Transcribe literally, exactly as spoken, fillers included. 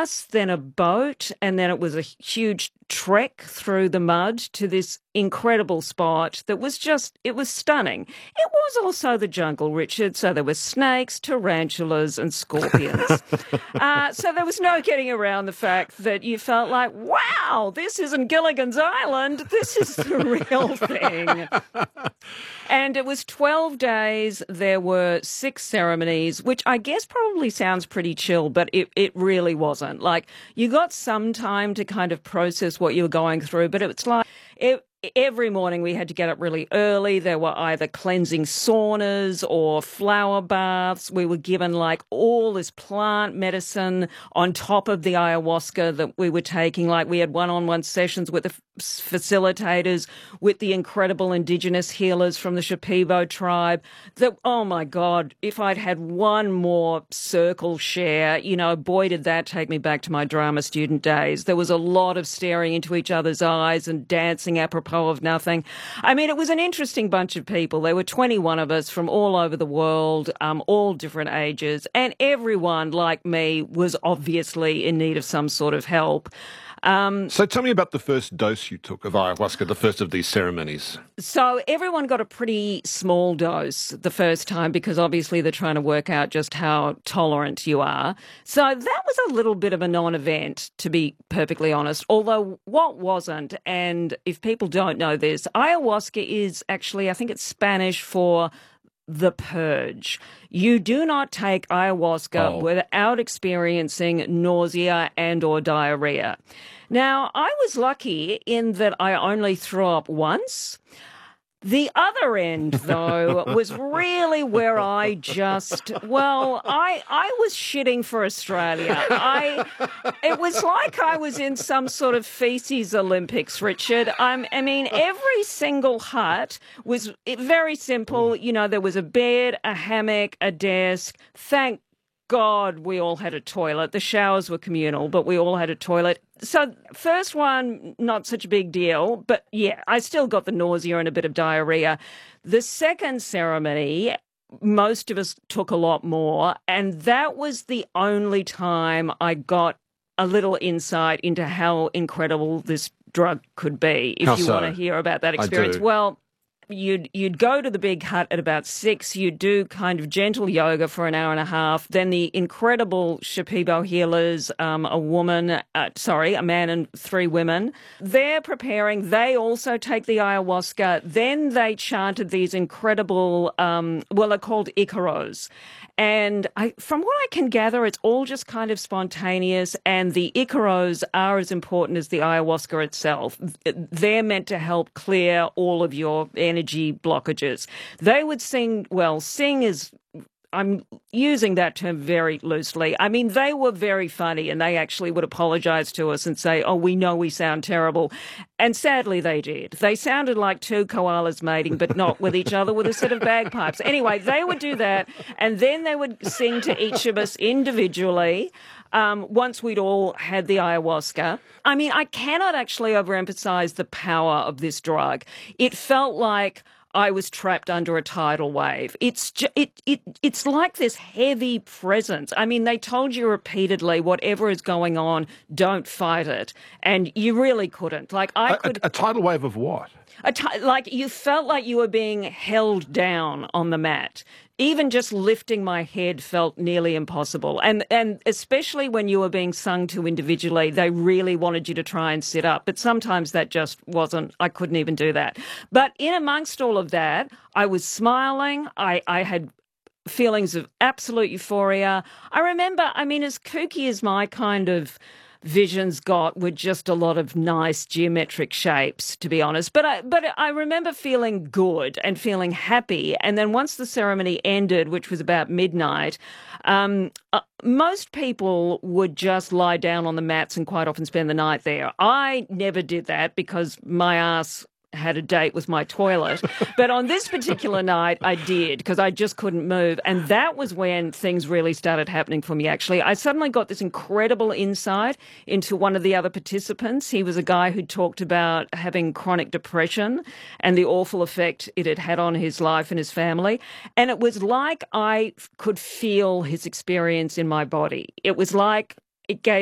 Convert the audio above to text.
bus, then a boat, and then it was a huge trek through the mud to this incredible spot that was just, it was stunning. It was also the jungle, Richard, so there were snakes, tarantulas and scorpions. uh, so there was no getting around the fact that you felt like, wow, this isn't Gilligan's Island, this is the real thing. And it was twelve days, there were six ceremonies, which I guess probably sounds pretty chill, but it, it really wasn't. Like, you got some time to kind of process what you were going through, but it's like, it, every morning we had to get up really early. There were either cleansing saunas or flower baths. We were given like all this plant medicine on top of the ayahuasca that we were taking. Like, we had one-on-one sessions with the facilitators, with the incredible indigenous healers from the Shipibo tribe. That, oh my God, if I'd had one more circle share, you know, boy, did that take me back to my drama student days. There was a lot of staring into each other's eyes and dancing apropos of nothing. I mean, it was an interesting bunch of people. There were twenty-one of us from all over the world, um, all different ages, and everyone, like me, was obviously in need of some sort of help. Um, so tell me about the first dose you took of ayahuasca, the first of these ceremonies. So everyone got a pretty small dose the first time because obviously they're trying to work out just how tolerant you are. So that was a little bit of a non-event, to be perfectly honest, although what wasn't, and if people don't know this, ayahuasca is actually, I think it's Spanish for the purge. You do not take ayahuasca oh. without experiencing nausea and or diarrhea. Now, I was lucky in that I only threw up once. The other end, though, was really where I just, well, I I was shitting for Australia. I It was like I was in some sort of feces Olympics, Richard. Um, I mean, every single hut was very simple. You know, there was a bed, a hammock, a desk. Thank God we all had a toilet. The showers were communal, but we all had a toilet. So first one, not such a big deal, but yeah, I still got the nausea and a bit of diarrhea. The second ceremony, most of us took a lot more, and that was the only time I got a little insight into how incredible this drug could be, if how you so? want to hear about that experience. I do. Well, You'd you'd go to the big hut at about six. You'd do kind of gentle yoga for an hour and a half. Then the incredible Shipibo healers, um, a woman, uh, sorry, a man and three women, they're preparing. They also take the ayahuasca. Then they chanted these incredible, um, well, they're called icaros. And I, from what I can gather, it's all just kind of spontaneous, and the icaros are as important as the ayahuasca itself. They're meant to help clear all of your energy blockages. They would sing, well, sing is, I'm using that term very loosely. I mean, they were very funny, and they actually would apologize to us and say, oh, we know we sound terrible. And sadly, they did. They sounded like two koalas mating, but not with each other, with a set of bagpipes. Anyway, they would do that, and then they would sing to each of us individually. Um, once we'd all had the ayahuasca. I mean, I cannot actually overemphasize the power of this drug. It felt like I was trapped under a tidal wave. It's ju- it it it's like this heavy presence. I mean, they told you repeatedly, whatever is going on, don't fight it, and you really couldn't. Like I a, could a, a tidal wave of what? A t- like you felt like you were being held down on the mat. Even just lifting my head felt nearly impossible. And and especially when you were being sung to individually, they really wanted you to try and sit up. But sometimes that just wasn't, I couldn't even do that. But in amongst all of that, I was smiling. I, I had feelings of absolute euphoria. I remember, I mean, as kooky as my kind of visions got were just a lot of nice geometric shapes, to be honest. But I, but I remember feeling good and feeling happy. And then once the ceremony ended, which was about midnight, um, uh, most people would just lie down on the mats and quite often spend the night there. I never did that because my ass had a date with my toilet. But on this particular night, I did, because I just couldn't move. And that was when things really started happening for me, actually. I suddenly got this incredible insight into one of the other participants. He was a guy who talked about having chronic depression and the awful effect it had had on his life and his family. And it was like I could feel his experience in my body. It was like it gave